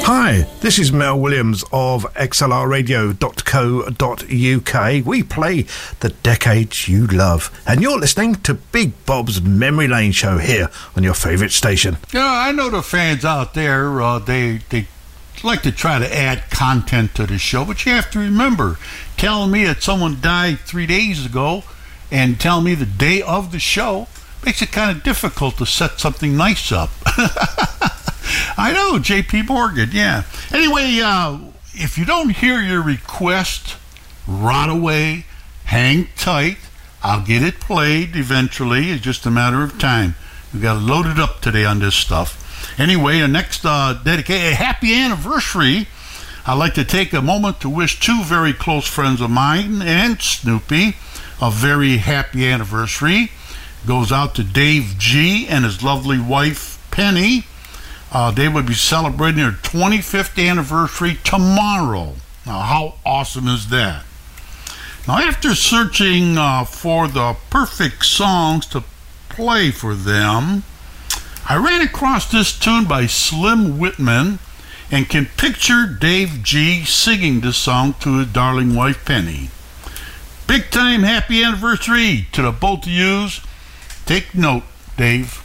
Hi, this is Mel Williams of xlrradio.co.uk. We play the decades you love, and you're listening to Big Bob's Memory Lane show here on your favourite station. Yeah, I know the fans out there, they like to try to add content to the show, but you have to remember, telling me that someone died 3 days ago and telling me the day of the show makes it kind of difficult to set something nice up. I know, J.P. Morgan, yeah. Anyway, if you don't hear your request right away, hang tight. I'll get it played eventually. It's just a matter of time. We've got to load it up today on this stuff. Anyway, the next dedicated, a happy anniversary. I'd like to take a moment to wish two very close friends of mine and Snoopy a very happy anniversary. Goes out to Dave G. and his lovely wife, Penny. They would be celebrating their 25th anniversary tomorrow. Now, how awesome is that? Now, after searching for the perfect songs to play for them, I ran across this tune by Slim Whitman and can picture Dave G. singing this song to his darling wife, Penny. Big time happy anniversary to the both of yous. Take note, Dave.